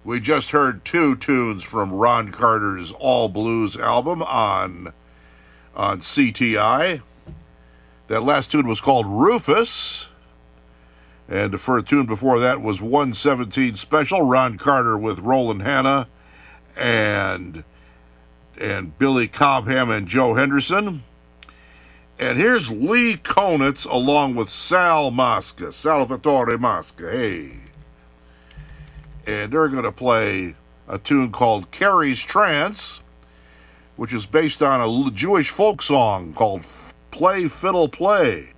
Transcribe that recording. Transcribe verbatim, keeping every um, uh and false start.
We just heard two tunes from Ron Carter's All Blues album on, on C T I. That last tune was called Rufus. And the first tune before that was one seventeen Special, Ron Carter with Roland Hanna and, and Billy Cobham and Joe Henderson. And here's Lee Konitz along with Sal Mosca, Salvatore Mosca, hey. And they're going to play a tune called Carrie's Trance, which is based on a Jewish folk song called Play Fiddle Play.